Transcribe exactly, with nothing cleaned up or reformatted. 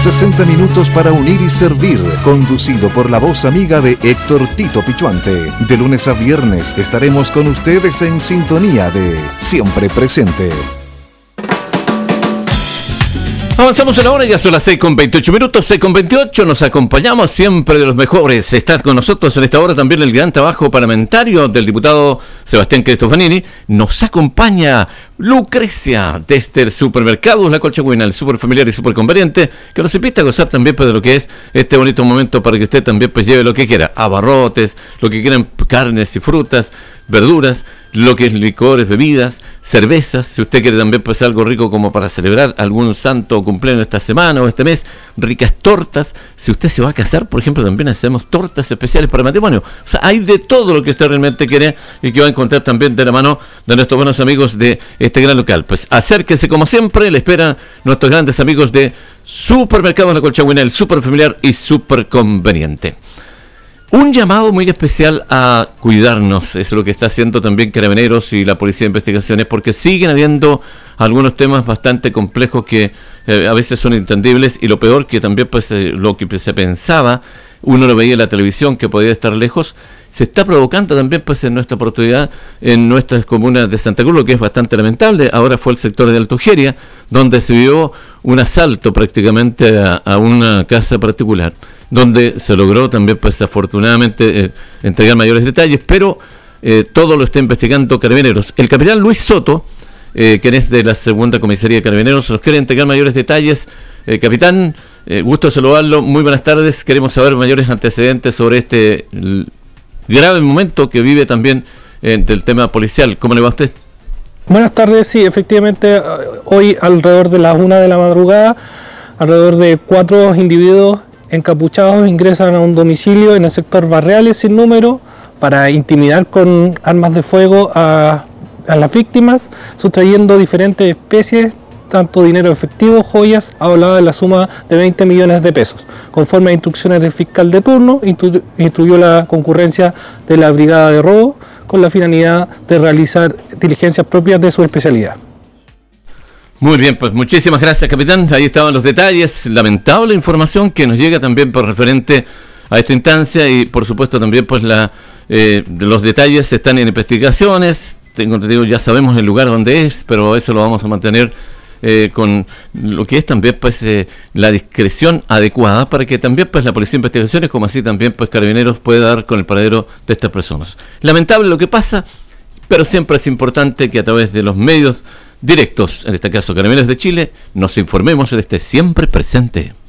sesenta minutos para unir y servir, conducido por la voz amiga de Héctor Tito Pichuante. De lunes a viernes estaremos con ustedes en sintonía de Siempre Presente. Avanzamos en la hora, ya son las seis con veintiocho minutos, seis con veintiocho, nos acompañamos siempre de los mejores. Está con nosotros en esta hora también el gran trabajo parlamentario del diputado Sebastián Cristofanini. Nos acompaña Lucrecia desde el supermercado La Colchagüina, el super familiar y super conveniente, que nos invita a gozar también pues, de lo que es este bonito momento para que usted también pues lleve lo que quiera, abarrotes, lo que quieran, carnes y frutas, verduras, lo que es licores, bebidas, cervezas, si usted quiere también pues algo rico como para celebrar algún santo o cumpleaños esta semana o este mes, ricas tortas, si usted se va a casar, por ejemplo, también hacemos tortas especiales para matrimonio. O sea, hay de todo lo que usted realmente quiere y que va a encontrar también de la mano de nuestros buenos amigos de este gran local. Pues acérquese como siempre, le esperan nuestros grandes amigos de Supermercados La Colchagüina, el super familiar y super conveniente. Un llamado muy especial a cuidarnos, es lo que está haciendo también Carabineros y la Policía de Investigaciones, porque siguen habiendo algunos temas bastante complejos que eh, a veces son entendibles, y lo peor que también pues eh, lo que se pensaba, uno lo veía en la televisión que podía estar lejos, se está provocando también pues en nuestra oportunidad, en nuestras comunas de Santa Cruz, lo que es bastante lamentable. Ahora fue el sector de Alto Ujeria, donde se vio un asalto prácticamente a, a una casa particular, donde se logró también pues afortunadamente eh, entregar mayores detalles, pero eh, todo lo está investigando Carabineros. El capitán Luis Soto, eh, quien es de la segunda comisaría de Carabineros, nos quiere entregar mayores detalles. Eh, capitán, eh, gusto de saludarlo, muy buenas tardes, queremos saber mayores antecedentes sobre este l- grave momento que vive también eh, del tema policial. ¿Cómo le va a usted? Buenas tardes, sí, efectivamente, hoy alrededor de las una de la madrugada, alrededor de cuatro individuos encapuchados ingresan a un domicilio en el sector Barreales sin número para intimidar con armas de fuego a, a las víctimas, sustrayendo diferentes especies, tanto dinero efectivo, joyas, hablaba de la suma de veinte millones de pesos. Conforme a instrucciones del fiscal de turno, instru- instruyó la concurrencia de la brigada de robo con la finalidad de realizar diligencias propias de su especialidad. Muy bien, pues muchísimas gracias, capitán. Ahí estaban los detalles. Lamentable información que nos llega también por referente a esta instancia, y por supuesto también pues la eh, los detalles están en investigaciones. Tengo entendido, ya sabemos el lugar donde es, pero eso lo vamos a mantener eh, con lo que es también pues eh, la discreción adecuada para que también pues la Policía de Investigaciones, como así también pues Carabineros, pueda dar con el paradero de estas personas. Lamentable lo que pasa, pero siempre es importante que a través de los medios directos, en este caso Carabineros de Chile, nos informemos de este Siempre Presente.